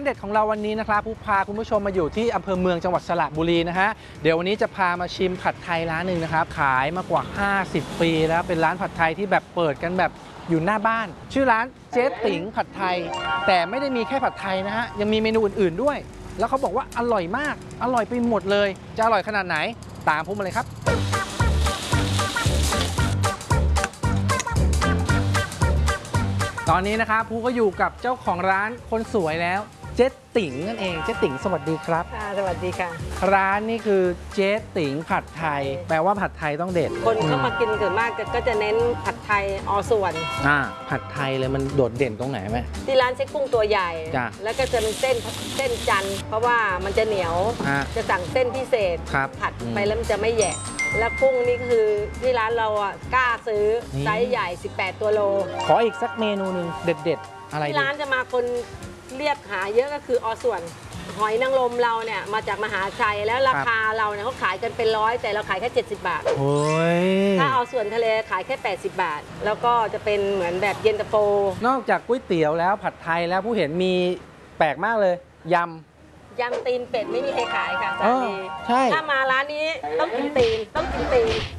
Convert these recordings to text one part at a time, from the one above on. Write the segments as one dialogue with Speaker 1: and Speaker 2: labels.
Speaker 1: เด็ดของเราวันนี้นะครับผู้พาคุณผู้ชมมาอยู่ที่อำเภอเมืองจังหวัดสระบุรีนะฮะเดี๋ยววันนี้จะพามาชิมผัดไทยร้านหนึ่งนะครับขายมากว่า50 ปีแล้วเป็นร้านผัดไทยที่แบบเปิดกันแบบอยู่หน้าบ้านชื่อร้านเจ๊ติ๋งผัดไทยแต่ไม่ได้มีแค่ผัดไทยนะฮะยังมีเมนูอื่นๆด้วยแล้วเขาบอกว่าอร่อยมากอร่อยไปหมดเลยจะอร่อยขนาดไหนตามผมมาเลยครับตอนนี้นะครับผู้ก็อยู่กับเจ้าของร้านคนสวยแล้วเจ๊ติ๋งนั่นเองเจ๊ติ๋งสวัสดีครับ
Speaker 2: สวัสดีค่ะ
Speaker 1: ร้านนี่คือเจ๊ติ๋งผัดไทยแปลว่าผัดไทยต้องเด็ด
Speaker 2: คนเข้ามากินส่วนมากก็จะเน้นผัดไทยอส่วน
Speaker 1: ผัดไทยเลยมันโดดเด่นตรงไหนไหม
Speaker 2: ที่ร้านเจ๊กุ้งตัวใหญ่แล้วก็จะมีเส้นจันทร์เพราะว่ามันจะเหนียวจะสั่งเส้นพิเศษผัดไปแล้วมันจะไม่แยะแล้วกุ้งนี่คือที่ร้านเรากล้าซื้อไซส์ใหญ่18ตัวโล
Speaker 1: ขออีกสักเมนูหนึ่งเด็ดๆอะไร
Speaker 2: ที่ร้านจะมาคนเรียกหาเยอะก็คืออส่วนหอยนางรมเราเนี่ยมาจากมหาชัยแล้วราคาเราเนี่ยเขาขายกันเป็น100แต่เราขายแค่70 บาทถ้าเอาส่วนทะเลขายแค่80 บาทแล้วก็จะเป็นเหมือนแบบเย็นตาโฟ
Speaker 1: นอกจากก๋วยเตี๋ยวแล้วผัดไทยแล้วผู้เห็นมีแปลกมากเลยย
Speaker 2: ำตีนเป็ดไม่มีใครขายค่ะสามี
Speaker 1: ใช่
Speaker 2: ถ้ามาร้านนี้ต้องกินตีนตี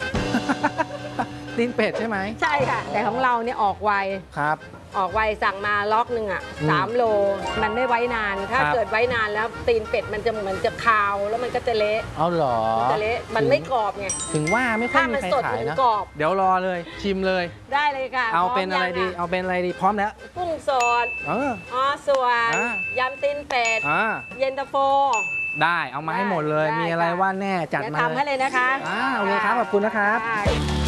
Speaker 1: นเป็ดใช่ไหม
Speaker 2: ใช่ค่ะแต่ของเราเนี่ยออกไว
Speaker 1: ครับ
Speaker 2: ออกไวสั่งมาล็อกหนึ่ง3 โลมันไม่ไว้นานถ้าเกิดไว้นานแล้วตีนเป็ดมันจะเหมือนจะคาวแล้วมันก็จะเละ
Speaker 1: เอาหรอ
Speaker 2: มันจะเละมันไม่กรอบไง
Speaker 1: ถึงว่าไม่ค่อยมีใครขายนะเดี๋ยวรอเลยชิมเลย
Speaker 2: ได้เลยค่ะ
Speaker 1: เอาเป็นอะไรดีเอาเป็นอะไรดีพร้อมแล้ว
Speaker 2: กุ้งสดส่วนยำตีนเป็ดเย็นตาโฟ
Speaker 1: ได้เอามาให้หมดเลยมีอะไรว่าแน่จัดมา
Speaker 2: ทำให้เลยนะคะ
Speaker 1: โอเคครับขอบคุณนะครับ